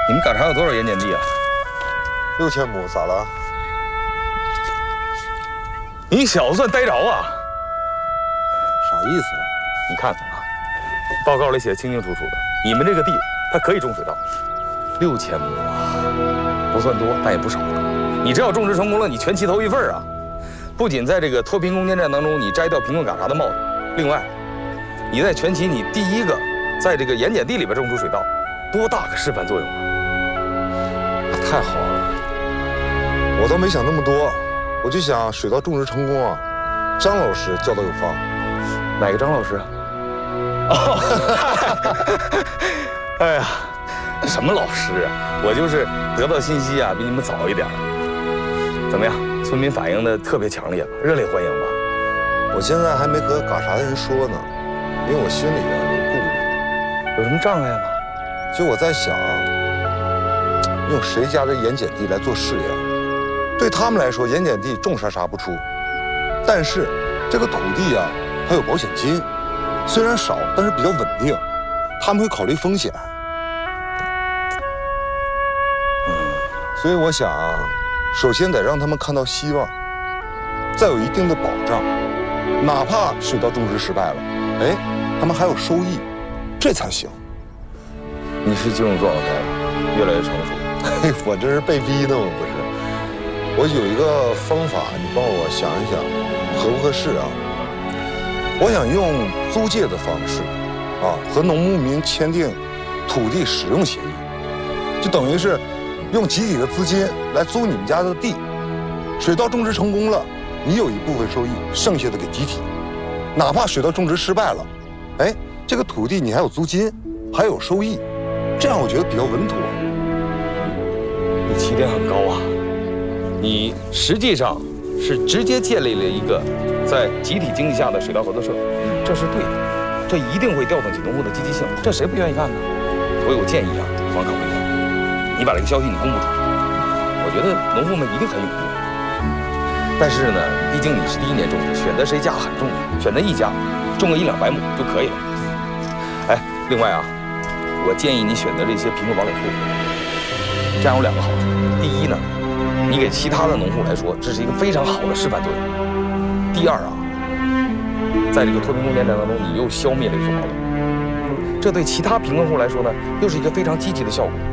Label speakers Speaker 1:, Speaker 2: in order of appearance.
Speaker 1: 你们嘎查有多少盐碱地啊
Speaker 2: ？6000亩，咋了？
Speaker 1: 你小子算呆着啊！
Speaker 2: 啥意思啊？
Speaker 1: 你看看啊，报告里写的清清楚楚的，你们这个地它可以种水稻，6000亩啊，不算多，但也不少了。你只要种植成功了，你全旗头一份啊！不仅在这个脱贫攻坚战当中你摘掉贫困嘎查的帽子，另外，你在全旗你第一个在这个盐碱地里边种出水稻，多大个示范作用啊！
Speaker 2: 太好了，我倒没想那么多，我就想水稻种植成功啊，张老师教导有方。
Speaker 1: 哪个张老师啊？哦，哎呀，什么老师啊？我就是得到信息啊，比你们早一点。怎么样？村民反应的特别强烈吧？热烈欢迎吧？
Speaker 2: 我现在还没和嘎查的人说呢，因为我心里啊有顾虑。
Speaker 1: 有什么障碍吗？
Speaker 2: 就我在想，用谁家的盐碱地来做试验，对他们来说，盐碱地种啥啥不出，但是这个土地啊，它有保险金，虽然少，但是比较稳定，他们会考虑风险。所以我想啊，首先得让他们看到希望，再有一定的保障，哪怕水稻种植失败了，哎，他们还有收益，这才行。
Speaker 1: 你是进入状态了，越来越成熟。
Speaker 2: 嘿，我这是被逼的吗？不是，我有一个方法，你帮我想一想，合不合适啊？我想用租借的方式，啊，和农牧民签订土地使用协议，就等于是用集体的资金来租你们家的地，水稻种植成功了，你有一部分收益，剩下的给集体。哪怕水稻种植失败了，哎，这个土地你还有租金，还有收益，这样我觉得比较稳妥。
Speaker 1: 你起点很高啊，你实际上是直接建立了一个在集体经济下的水稻合作社，这是对的，这一定会调动起农户的积极性，这谁不愿意干呢？所以我建议啊，黄考虑一下，你把这个消息你公布出去，我觉得农户们一定很踊跃。但是呢，毕竟你是第一年种植，选择谁家很重要，选择一家，种个100-200亩就可以了。哎，另外啊，我建议你选择这些贫困保给户。这样有2个好处。第一呢，你给其他的农户来说，这是一个非常好的示范作用。第二啊，在这个脱贫攻坚战当中，你又消灭了一种矛盾，这对其他贫困户来说呢，又是一个非常积极的效果。